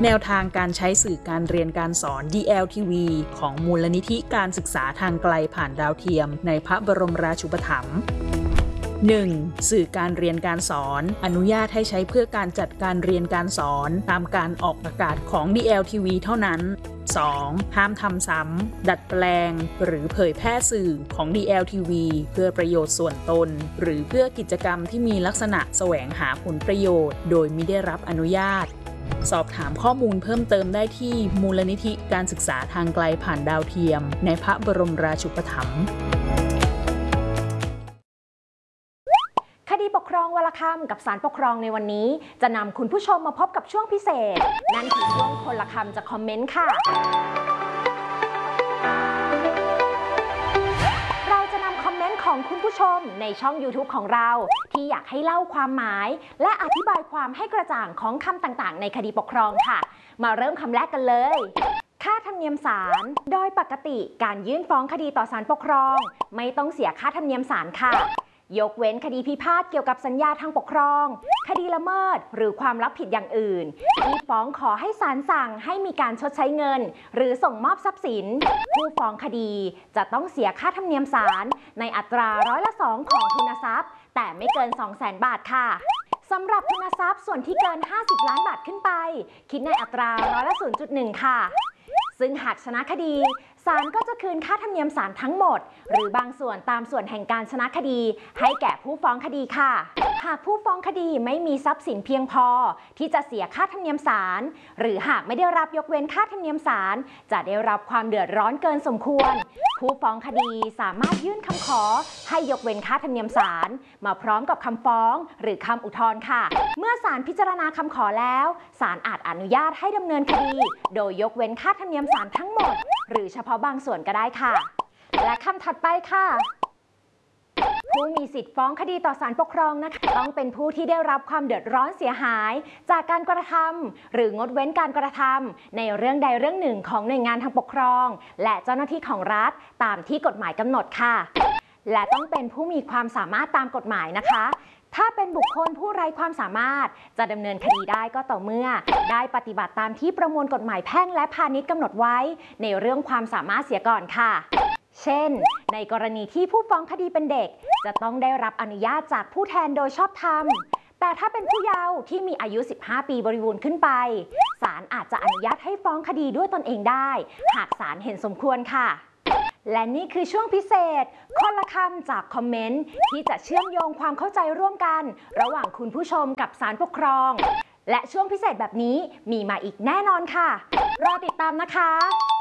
แนวทางการใช้สื่อการเรียนการสอน DLTV ของมูลนิธิการศึกษาทางไกลผ่านดาวเทียมในพระบรมราชูปถัมภ์ 1. สื่อการเรียนการสอนอนุญาตให้ใช้เพื่อการจัดการเรียนการสอนตามการออกอากาศของ DLTV เท่านั้น 2. ห้ามทำซ้ำดัดแปลงหรือเผยแพร่สื่อของ DLTV เพื่อประโยชน์ส่วนตนหรือเพื่อกิจกรรมที่มีลักษณะแสวงหาผลประโยชน์โดยมิได้รับอนุญาตสอบถามข้อมูลเพิ่มเติมได้ที่มูลนิธิการศึกษาทางไกลผ่านดาวเทียมในพระบรมราชูปถัมภ์คดีปกครองวรคำกับศาลปกครองในวันนี้จะนำคุณผู้ชมมาพบกับช่วงพิเศษนั่นคือช่วงคนละคำจากคอมเมนต์ค่ะเราจะนำคอมเมนต์ของคุณผู้ชมในช่อง YouTube ของเราที่อยากให้เล่าความหมายและอธิบายความให้กระจ่างของคำต่างๆในคดีปกครองค่ะมาเริ่มคำแรกกันเลยค่าธรรมเนียมศาลโดยปกติการยื่นฟ้องคดีต่อศาลปกครองไม่ต้องเสียค่าธรรมเนียมศาลค่ะยกเว้นคดีพิพาทเกี่ยวกับสัญญาทางปกครองคดีละเมิดหรือความรับผิดอย่างอื่นที่ฟ้องขอให้ศาลสั่งให้มีการชดใช้เงินหรือส่งมอบทรัพย์สินผู้ฟ้องคดีจะต้องเสียค่าธรรมเนียมศาลในอัตรา2%ของทุนทรัพย์แต่ไม่เกิน 200,000 บาทค่ะสำหรับทุนทรัพย์ส่วนที่เกิน50 ล้านบาทขึ้นไปคิดในอัตรา0.1%ค่ะซึ่งหากชนะคดีศาลก็จะคืนค่าธรรมเนียมศาลทั้งหมดหรือบางส่วนตามส่วนแห่งการชนะคดีให้แก่ผู้ฟ้องคดีค่ะหากผู้ฟ้องคดีไม่มีทรัพย์สินเพียงพอที่จะเสียค่าธรรมเนียมศาลหรือหากไม่ได้รับยกเว้นค่าธรรมเนียมศาลจะได้รับความเดือดร้อนเกินสมควรผู้ฟ้องคดีสามารถยื่นคำขอให้ยกเว้นค่าธรรมเนียมศาลมาพร้อมกับคำฟ้องหรือคำอุทธรณ์ค่ะเมื่อศาลพิจารณาคำขอแล้วศาลอาจอนุญาตให้ดำเนินคดีโดยยกเว้นค่าธรรมเนียมศาลทั้งหมดหรือเฉพาะบางส่วนก็ได้ค่ะและคำถัดไปค่ะผู้มีสิทธิ์ฟ้องคดีต่อศาลปกครองนะคะต้องเป็นผู้ที่ได้รับความเดือดร้อนเสียหายจากการกระทำหรืองดเว้นการกระทำในเรื่องใดเรื่องหนึ่งของหน่วยงานทางปกครองและเจ้าหน้าที่ของรัฐตามที่กฎหมายกำหนดค่ะและต้องเป็นผู้มีความสามารถตามกฎหมายนะคะถ้าเป็นบุคคลผู้ไร้ความสามารถจะดำเนินคดีได้ก็ต่อเมื่อได้ปฏิบัติตามที่ประมวลกฎหมายแพ่งและพาณิชย์กำหนดไว้ในเรื่องความสามารถเสียก่อนค่ะเช่นในกรณีที่ผู้ฟ้องคดีเป็นเด็กจะต้องได้รับอนุญาตจากผู้แทนโดยชอบธรรมแต่ถ้าเป็นผู้เยาว์ที่มีอายุ15 ปีบริบูรณ์ขึ้นไปศาลอาจจะอนุญาตให้ฟ้องคดีด้วยตนเองได้หากศาลเห็นสมควรค่ะและนี่คือช่วงพิเศษคนละคำจากคอมเมนต์ที่จะเชื่อมโยงความเข้าใจร่วมกันระหว่างคุณผู้ชมกับศาลปกครองและช่วงพิเศษแบบนี้มีมาอีกแน่นอนค่ะรอติดตามนะคะ